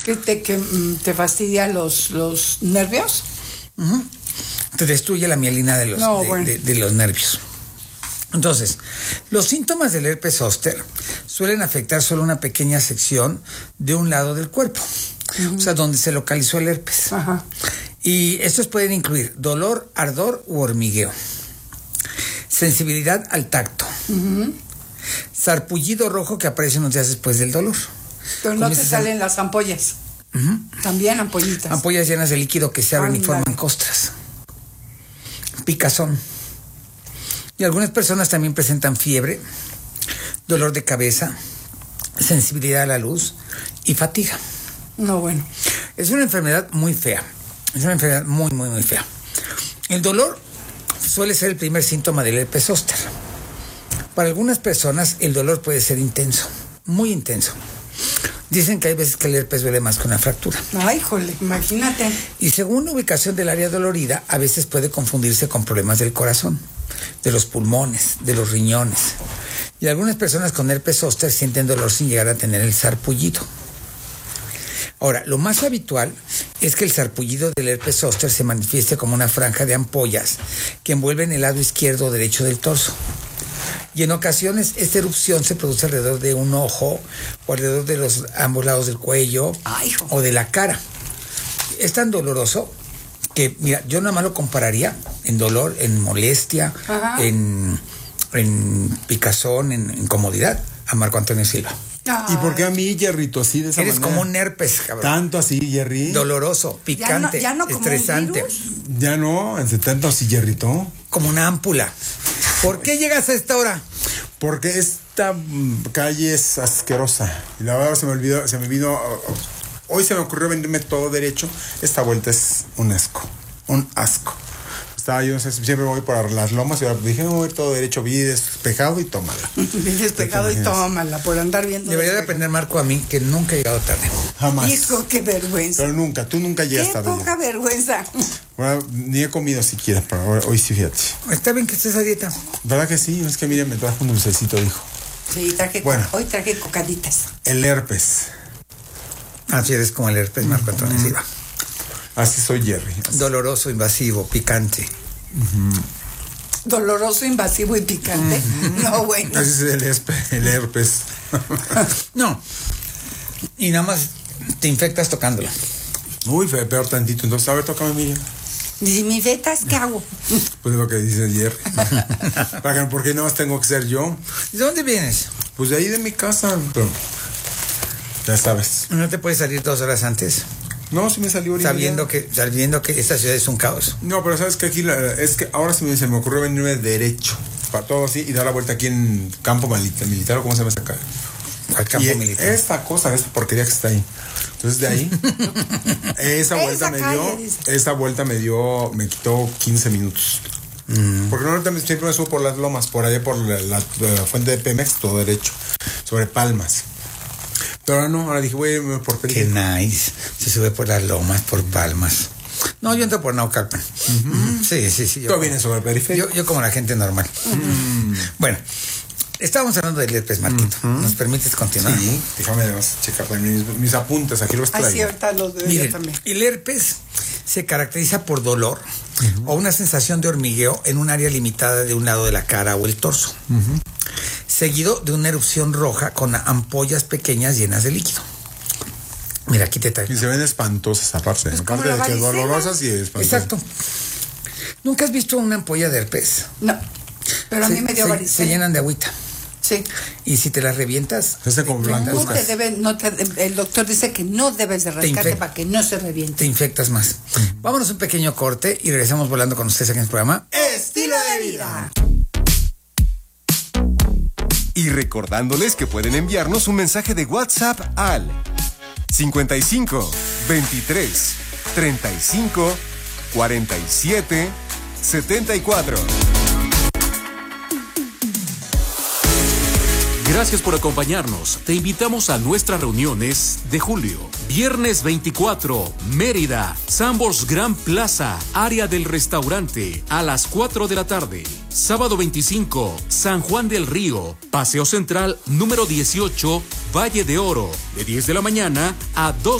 ¿Te fastidia los nervios? Uh-huh. Te destruye la mielina de los nervios. Entonces, los síntomas del herpes zóster suelen afectar solo una pequeña sección de un lado del cuerpo, o sea, donde se localizó el herpes. Ajá. Y estos pueden incluir dolor, ardor u hormigueo, sensibilidad al tacto, sarpullido rojo que aparece unos días después del dolor. Pero no te salen las ampollas. También ampollitas. Ampollas llenas de líquido que se abren y forman costras. Picazón. Y algunas personas también presentan fiebre, dolor de cabeza, sensibilidad a la luz y fatiga. No, bueno. Es una enfermedad muy fea. Es una enfermedad muy, muy, muy fea. El dolor suele ser el primer síntoma del herpes zóster. Para algunas personas el dolor puede ser intenso, muy intenso. Dicen que hay veces que el herpes duele más que una fractura. Ay, jole, imagínate. Y según la ubicación del área dolorida, a veces puede confundirse con problemas del corazón, de los pulmones, de los riñones. Y algunas personas con herpes zóster sienten dolor sin llegar a tener el sarpullido. Ahora, lo más habitual es que el sarpullido del herpes zóster se manifieste como una franja de ampollas que envuelven el lado izquierdo o derecho del torso. Y en ocasiones esta erupción se produce alrededor de un ojo o alrededor de los ambos lados del cuello o de la cara. Es tan doloroso que, mira, yo nada más lo compararía en dolor, en molestia, en picazón, en incomodidad a Marco Antonio Silva. ¿Y por qué a mí, Jerrito, así de esa Eres manera? como un herpes, cabrón. Tanto así, Jerry. Doloroso, picante, ya no como estresante. un virus. Ya no, en 70 así, Jerrito. Como una ámpula. ¿Por qué llegas a esta hora? Porque esta calle es asquerosa. Y la verdad se me vino. Hoy se me ocurrió venirme todo derecho. Esta vuelta es un asco. Un asco. Estaba yo, siempre me voy por las lomas y ahora dije, me voy todo derecho, vi despejado y tómala. Vi despejado y tómala, por andar viendo. Debería de aprender Marco a mí que nunca he llegado tarde. Jamás. Hijo, qué vergüenza. Pero nunca, tú nunca llegas tarde. Qué poca vergüenza. Bueno, ni he comido siquiera, pero hoy sí, fíjate. Está bien que estés a dieta. ¿Verdad que sí? Es que miren, me trajo un dulcecito, dijo. Sí, hoy traje cocaditas. El herpes. Así eres como el herpes, Marco Antonio Silva. Así soy, Jerry. Así. Doloroso, invasivo, picante. Doloroso, invasivo y picante. No, bueno. Así es el herpes. No. Y nada más te infectas tocándolo. Uy, peor tantito. Entonces, a ver, tócame, Miriam. ¿Y mis vetas qué hago? Pues es lo que dice Jerry. ¿Por qué nada más tengo que ser yo? ¿De dónde vienes? Pues de ahí de mi casa. Pero, ya sabes. ¿No te puedes salir 2 horas antes? No, sí me salió ahorita. Sabiendo que esta ciudad es un caos. No, pero sabes que aquí es que ahora se me ocurrió venirme derecho para todo así y dar la vuelta aquí en campo militar o cómo se llama esa acá. Al campo militar. Esta porquería que está ahí. Entonces de ahí esa vuelta me quitó 15 minutos. Porque normalmente siempre me subo por las lomas, por allá por la fuente de Pemex, todo derecho, sobre Palmas. Pero ahora no, ahora dije, güey, por Qué nice. Se sube por las lomas, por Palmas. No, yo entro por Naucalpan. Sí. Tú vienes sobre el periférico. Yo como la gente normal. Bueno, estábamos hablando del herpes, Marquito. ¿Nos permites continuar? Sí, déjame checar también mis apuntes, aquí los traigo. Así ahorita los veo. Miren, también. el herpes se caracteriza por dolor o una sensación de hormigueo en un área limitada de un lado de la cara o el torso. Seguido de una erupción roja con ampollas pequeñas llenas de líquido. Mira, aquí te traigo. Y se ven espantosas aparte. Aparte de que dolorosas y espantosas. Exacto. ¿Nunca has visto una ampolla de herpes? No, pero a mí me dio varicela. Se llenan de agüita. Sí. Y si te las revientas... Como blanco. El doctor dice que no debes de rascarte para que no se reviente. Te infectas más. Vámonos a un pequeño corte y regresamos volando con ustedes aquí en el programa Estilo de Vida. Y recordándoles que pueden enviarnos un mensaje de WhatsApp al 55 23 35 47 74. Gracias por acompañarnos. Te invitamos a nuestras reuniones de julio. Viernes 24, Mérida, Sambors Gran Plaza, área del restaurante, a las 4 de la tarde. Sábado 25, San Juan del Río, Paseo Central número 18, Valle de Oro, de 10 de la mañana a 2